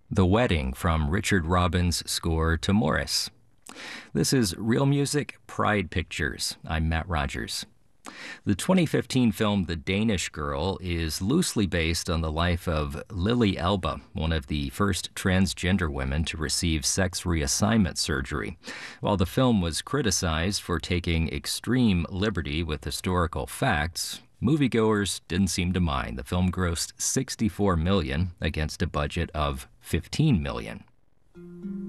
The Wedding from Richard Robbins' score to Morris. This is Real Music Pride Pictures. I'm Matt Rogers. The 2015 film The Danish Girl is loosely based on the life of Lily Elba, one of the first transgender women to receive sex reassignment surgery. While the film was criticized for taking extreme liberty with historical facts, moviegoers didn't seem to mind. The film grossed $64 million against a budget of $15 million.